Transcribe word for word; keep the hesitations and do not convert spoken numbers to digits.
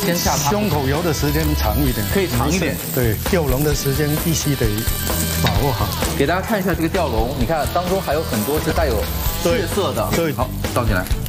先下它。 胸口游的时间长一点， 可以长一点。对， 钓笼的时间必须得把握好。 给大家看一下这个钓笼，你看当中还有很多是带有血色的。 对， 好，倒进来。